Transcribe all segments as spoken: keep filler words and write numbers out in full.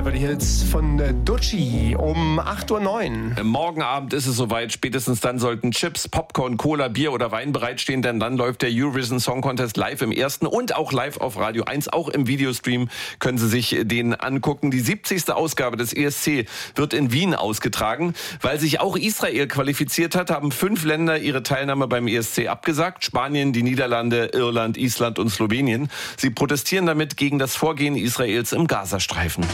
Beverly Hills von Ducci um acht Uhr neun. Morgen Abend ist es soweit. Spätestens dann sollten Chips, Popcorn, Cola, Bier oder Wein bereitstehen, denn dann läuft der Eurovision Song Contest live im ersten und auch live auf Radio eins. Auch im Videostream können Sie sich den angucken. Die siebzigste Ausgabe des E S C wird in Wien ausgetragen. Weil sich auch Israel qualifiziert hat, haben fünf Länder ihre Teilnahme beim E S C abgesagt. Spanien, die Niederlande, Irland, Island und Slowenien. Sie protestieren damit gegen das Vorgehen Israels im Gazastreifen.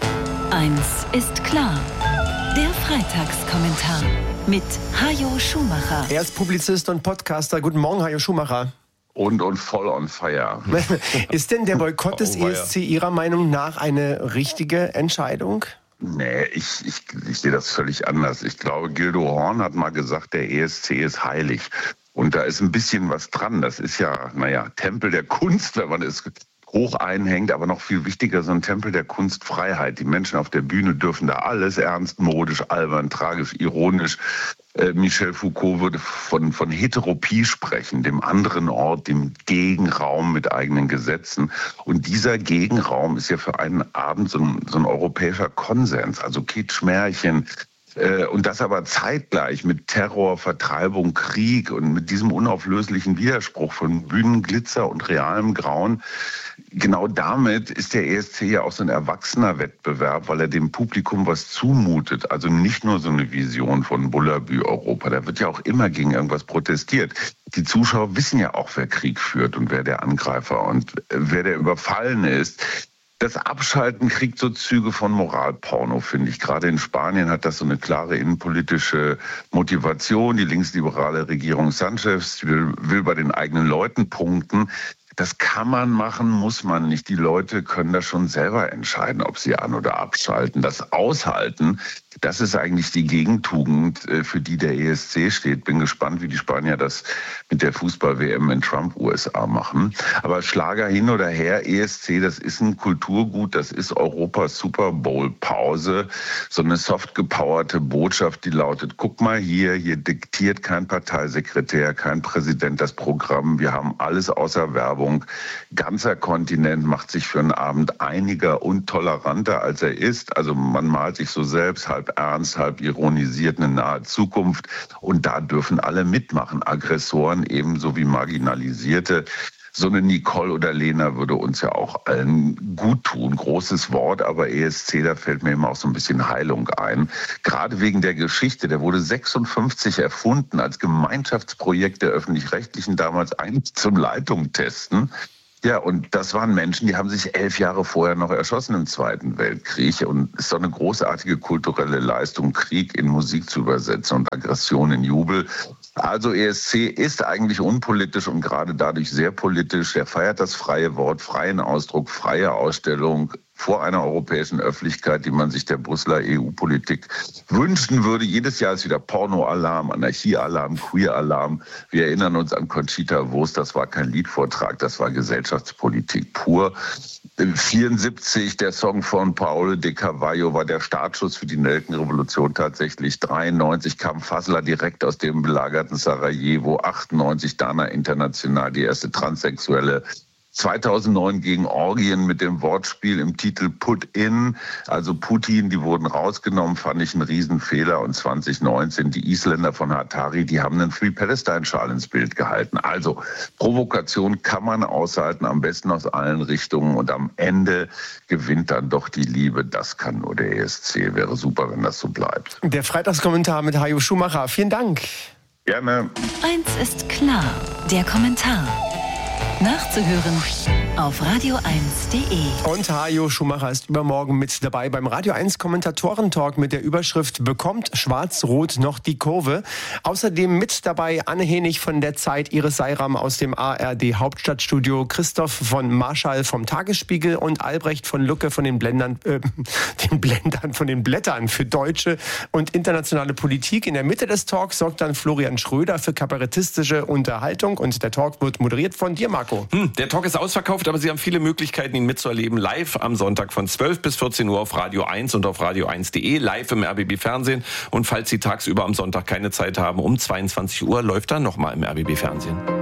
Eins ist klar. Der Freitagskommentar mit Hajo Schumacher. Er ist Publizist und Podcaster. Guten Morgen, Hajo Schumacher. Und, und voll on fire. Ist denn der Boykott des oh, E S C Ihrer Meinung nach eine richtige Entscheidung? Nee, ich, ich, ich sehe das völlig anders. Ich glaube, Gildo Horn hat mal gesagt, der E S C ist heilig. Und da ist ein bisschen was dran. Das ist ja, naja, Tempel der Kunst, wenn man es hoch einhängt, aber noch viel wichtiger, so ein Tempel der Kunstfreiheit. Die Menschen auf der Bühne dürfen da alles ernst, modisch, albern, tragisch, ironisch. Äh, Michel Foucault würde von, von Heteropie sprechen, dem anderen Ort, dem Gegenraum mit eigenen Gesetzen. Und dieser Gegenraum ist ja für einen Abend so ein, so ein europäischer Konsens, also Kitsch, Märchen. Und das aber zeitgleich mit Terror, Vertreibung, Krieg und mit diesem unauflöslichen Widerspruch von Bühnenglitzer und realem Grauen. Genau damit ist der E S C ja auch so ein erwachsener Wettbewerb, weil er dem Publikum was zumutet. Also nicht nur so eine Vision von Bullabü-Europa. Da wird ja auch immer gegen irgendwas protestiert. Die Zuschauer wissen ja auch, wer Krieg führt und wer der Angreifer und wer der Überfallene ist. Das Abschalten kriegt so Züge von Moralporno, finde ich. Gerade in Spanien hat das so eine klare innenpolitische Motivation. Die linksliberale Regierung Sanchez will, will bei den eigenen Leuten punkten. Das kann man machen, muss man nicht. Die Leute können das schon selber entscheiden, ob sie an- oder abschalten. Das Aushalten, das ist eigentlich die Gegentugend, für die der E S C steht. Bin gespannt, wie die Spanier das mit der Fußball-W M in Trump-U S A machen. Aber Schlager hin oder her, E S C, das ist ein Kulturgut, das ist Europas Super Bowl-Pause. So eine soft gepowerte Botschaft, die lautet, guck mal hier, hier diktiert kein Parteisekretär, kein Präsident das Programm. Wir haben alles außer Werbung. Ganzer Kontinent macht sich für einen Abend einiger und toleranter, als er ist. Also man malt sich so selbst halb ernst, halb ironisiert eine nahe Zukunft. Und da dürfen alle mitmachen. Aggressoren ebenso wie Marginalisierte. So eine Nicole oder Lena würde uns ja auch allen gut tun. Großes Wort, aber E S C, da fällt mir immer auch so ein bisschen Heilung ein. Gerade wegen der Geschichte. Der wurde sechsundfünfzig erfunden als Gemeinschaftsprojekt der Öffentlich-Rechtlichen, damals eigentlich zum Leitung testen. Ja, und das waren Menschen, die haben sich elf Jahre vorher noch erschossen im Zweiten Weltkrieg. Und es ist doch eine großartige kulturelle Leistung, Krieg in Musik zu übersetzen und Aggression in Jubel. Also E S C ist eigentlich unpolitisch und gerade dadurch sehr politisch. Er feiert das freie Wort, freien Ausdruck, freie Ausstellung vor einer europäischen Öffentlichkeit, die man sich der Brüsseler E U-Politik wünschen würde. Jedes Jahr ist wieder Porno-Alarm, Anarchie-Alarm, Queer-Alarm. Wir erinnern uns an Conchita Wurst, das war kein Liedvortrag, das war Gesellschaftspolitik pur. vierundsiebzig, der Song von Paolo de Carvalho war der Startschuss für die Nelkenrevolution tatsächlich. dreiundneunzig kam Fazla direkt aus dem belagerten Sarajevo. achtundneunzig Dana International, die erste Transsexuelle. zweitausendneun gegen Orgien mit dem Wortspiel im Titel Put In, also Putin, die wurden rausgenommen, fand ich einen Riesenfehler. Und zwanzig neunzehn die Isländer von Hatari, die haben einen Free Palestine-Schal ins Bild gehalten. Also Provokation kann man aushalten, am besten aus allen Richtungen. Und am Ende gewinnt dann doch die Liebe. Das kann nur der E S C. Wäre super, wenn das so bleibt. Der Freitagskommentar mit Hajo Schumacher. Vielen Dank. Gerne. Eins ist klar, der Kommentar. Nachzuhören auf radio eins punkt de. Und Hajo Schumacher ist übermorgen mit dabei beim Radio eins Kommentatoren-Talk mit der Überschrift Bekommt Schwarz-Rot noch die Kurve? Außerdem mit dabei Anne Henig von der Zeit, Iris Seiram aus dem A R D-Hauptstadtstudio, Christoph von Marschall vom Tagesspiegel und Albrecht von Lucke von den Blendern, äh, den Blendern, von den Blättern für deutsche und internationale Politik. In der Mitte des Talks sorgt dann Florian Schröder für kabarettistische Unterhaltung und der Talk wird moderiert von dir, Marco. Hm, der Talk ist ausverkauft, aber Sie haben viele Möglichkeiten, ihn mitzuerleben. Live am Sonntag von zwölf bis vierzehn Uhr auf Radio eins und auf radio eins punkt de, live im R B B Fernsehen. Und falls Sie tagsüber am Sonntag keine Zeit haben, um zweiundzwanzig Uhr läuft er nochmal im R B B Fernsehen.